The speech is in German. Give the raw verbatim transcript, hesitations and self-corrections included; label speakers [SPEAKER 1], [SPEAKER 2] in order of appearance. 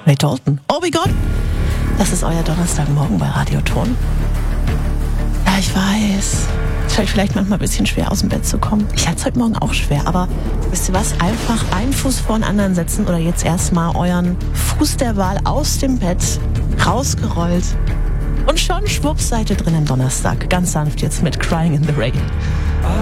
[SPEAKER 1] Ray Dalton. Oh my Gott. Das ist euer Donnerstagmorgen bei Radioton. Ja, ich weiß. Es fällt vielleicht manchmal ein bisschen schwer, aus dem Bett zu kommen. Ich hatte es heute Morgen auch schwer, aber wisst ihr was? Einfach einen Fuß vor den anderen setzen oder jetzt erstmal euren Fuß der Wahl aus dem Bett rausgerollt. Und schon schwupps seid ihr drin am Donnerstag. Ganz sanft jetzt mit Crying in the Rain.